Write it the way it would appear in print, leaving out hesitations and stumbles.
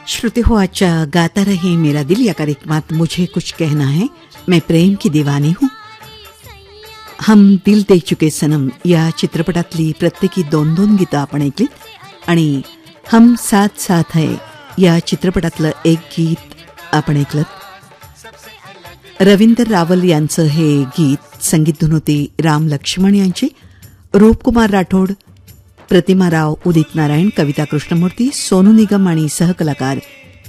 श्रुति हो आजच्या गाता रहे मेरा दिल या कार्यक्रमात मुझे कुछ कहना है, मैं प्रेम की दीवानी हूँ. हम दिल दे चुके सनम या चित्रपटातली प्रत्येकी 2-2 गीतं आपण ऐकलीत आणि हम साथ साथ है या चित्रपटातलं एक गीत आपण ऐकलं. रवींद्र रावल यांचं हे गीत संगीत धून होती राम लक्ष्मण यांची. रूपकुमार राठोड, प्रतिमा राव, उदित नारायण, कविता कृष्णमूर्ती, सोनू निगम आणि सहकलाकार